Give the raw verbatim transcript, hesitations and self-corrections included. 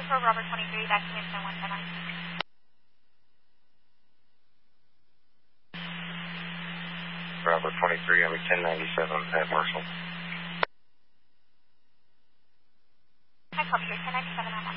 for Robert twenty-three, back to Houston one ten nine. Robert twenty-three, I'm ten ninety-seven at Marshall. Hi, copy here, ten ninety-seven at Marshall.